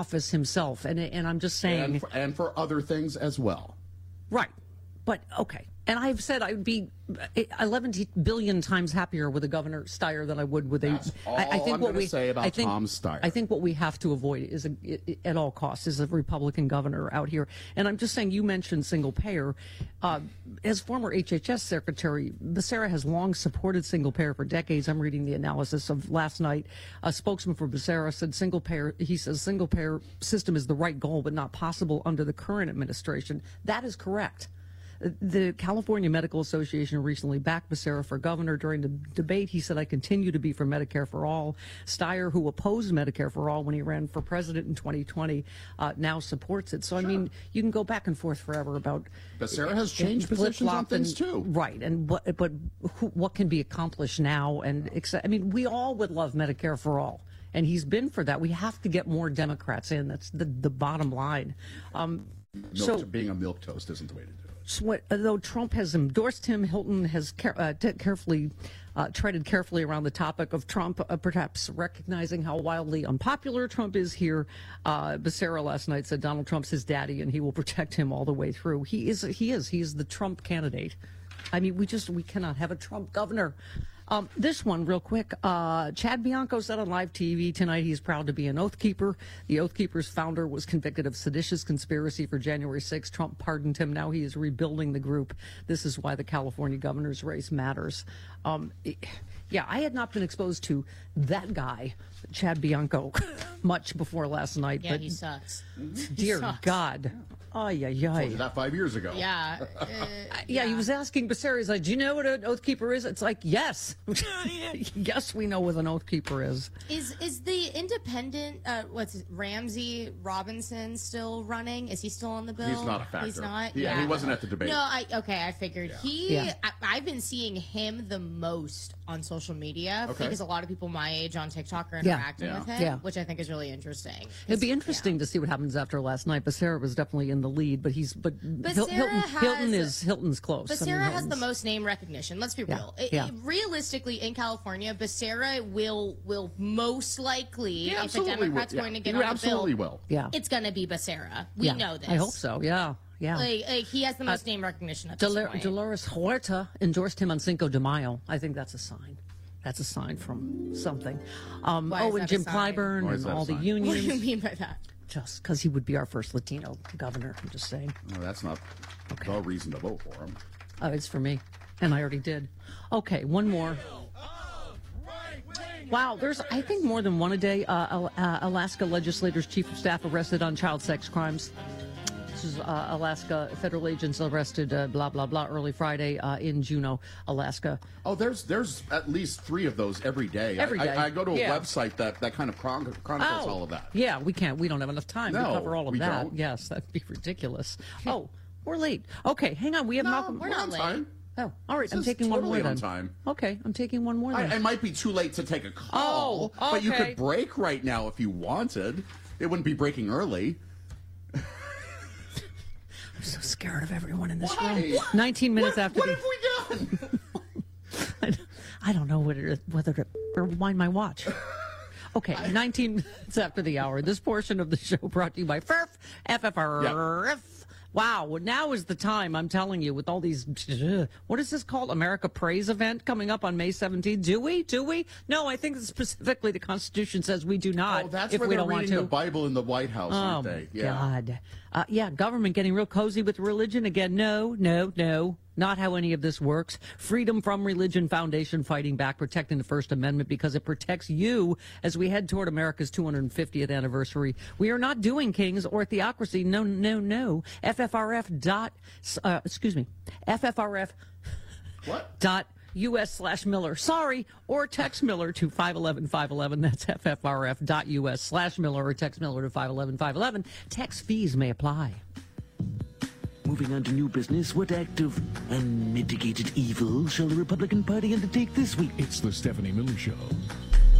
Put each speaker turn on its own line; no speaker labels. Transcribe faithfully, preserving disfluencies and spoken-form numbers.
office himself, and and I'm just saying,
and for, and for other things as well.
Right, but okay. And I've said I would be eleven billion times happier with a Governor Steyer than I would with a.
That's all
I, I think
I'm
what we
say about
I think,
Tom Steyer.
I think what we have to avoid is, a, at all costs, is a Republican governor out here. And I'm just saying, you mentioned single payer. Uh, as former H H S secretary, Becerra has long supported single payer for decades. I'm reading the analysis of last night. A spokesman for Becerra said single payer. He says single payer system is the right goal, but not possible under the current administration. That is correct. The California Medical Association recently backed Becerra for governor. During the debate, he said, I continue to be for Medicare for all. Steyer, who opposed Medicare for all when he ran for president in twenty twenty, uh, now supports it. So, sure. I mean, you can go back and forth forever about...
Becerra has changed positions on things, too.
Right. And what, but who, what can be accomplished now? And I mean, we all would love Medicare for all. And he's been for that. We have to get more Democrats in. That's the, the bottom line. Um,
milk
so
to, being a milquetoast isn't the way to do it.
So what, though Trump has endorsed him, Hilton has care, uh, t- carefully uh, treaded carefully around the topic of Trump, uh, perhaps recognizing how wildly unpopular Trump is here. Uh, Becerra last night said Donald Trump's his daddy, and he will protect him all the way through. He is. He is. He is the Trump candidate. I mean, we just we cannot have a Trump governor. Um, this one, real quick. Uh, Chad Bianco said on live T V tonight he's proud to be an Oath Keeper. The Oath Keeper's founder was convicted of seditious conspiracy for January sixth. Trump pardoned him. Now he is rebuilding the group. This is why the California governor's race matters. Um, yeah, I had not been exposed to that guy, Chad Bianco, much before last night.
Yeah,
but
he sucks.
Dear
he sucks.
God. Ay, ay, ay.
Told you that five years ago.
Yeah. Uh,
yeah. Yeah, he was asking Becerra, he's like, do you know what an Oath Keeper is? It's like, yes. Yes, we know what an Oath Keeper is.
Is is the independent, uh, what's it, Ramsey Robinson still running? Is he still on the bill?
He's not a factor.
He's not?
Yeah,
yeah.
he wasn't at the debate.
No, I okay, I figured.
Yeah.
He,
Yeah.
I, I've been seeing him the most on social media
Okay.
because a lot of people my age on TikTok are
Yeah.
interacting
Yeah.
with him,
Yeah.
which I think is really interesting.
It'd be
It's-
interesting
yeah.
to see what happens after last night. Becerra was definitely in the lead, but he's but Hil-
Becerra
Hilton,
has-
Hilton is Hilton's close. I
Becerra
mean,
has the
Hilton's-
most name recognition. Let's be
Yeah,
real. It-
yeah.
it- realistically, in California, Becerra will will most likely,
He
if a
absolutely
Democrat's
will.
going to
Yeah,
get
he
on the
absolutely
bill,
will.
Yeah.
it's going to be Becerra. We
yeah,
know this.
I hope so. Yeah, yeah.
Like, like he has the most name recognition at this
Dolor-
point.
Dolores Huerta endorsed him on Cinco de Mayo. I think that's a sign. That's a sign from something. Um,
Why
oh,
is
and
that a
Jim
sign?
Clyburn
Why is
and
that a
all the
sign?
unions.
What do you mean by that?
Just because he would be our first Latino governor. I'm just saying.
No, that's not
Okay.
the reason to vote for him.
Oh, it's for me. And I already did. Okay, one more. Wow, there's, I think, more than one a day. Uh, Al- uh, Alaska legislators' chief of staff arrested on child sex crimes. This is uh, Alaska. Federal agents arrested, uh, blah, blah, blah, early Friday uh, in Juneau, Alaska.
Oh, there's there's at least three of those every day.
Every
I,
day.
I, I go to a
Yeah.
website that, that kind of chron- chronicles all of that.
Yeah, we can't. We don't have enough time to
No,
cover all of
we
that.
don't.
Yes, that'd be ridiculous. Oh, we're late. Okay, hang on. We have
No,
Malcolm.
we're,
not
on
late.
time.
Oh, all right.
This
I'm
is
taking one more
totally on
then.
time.
Okay, I'm taking one more then.
I, I might be too late to take a call,
Oh,
but you
okay.
could break right now if you wanted. It wouldn't be breaking early.
I'm so scared of everyone in this
Why?
room. nineteen minutes
What,
after
what
the...
have we done?
I, I don't know whether to, whether to rewind my watch. Okay, nineteen minutes after the hour. This portion of the show brought to you by F I R F, F F R F. Wow, well, now is the time, I'm telling you, with all these, what is this called? America Praise event coming up on May seventeenth. Do we? Do we? No, I think specifically the Constitution says we do not.
Oh, that's
if
where
we
they're
don't want
reading
to.
the Bible in the White House,
Oh,
aren't
my
they? Yeah.
God. Uh, yeah, government getting real cozy with religion again. No, no, no. Not how any of this works. Freedom from Religion Foundation fighting back, protecting the First Amendment because it protects you as we head toward America's two hundred fiftieth anniversary. We are not doing kings or theocracy. No, no, no. F F R F dot, uh, excuse me, F F R F
What?
dot us slash Miller. Sorry, or text Miller to five one one five one one. That's F F R F dot us slash Miller, or text Miller to five one one five one one. Text fees may apply.
Moving on to new business, what act of unmitigated evil shall the Republican Party undertake this week?
It's the Stephanie Miller Show.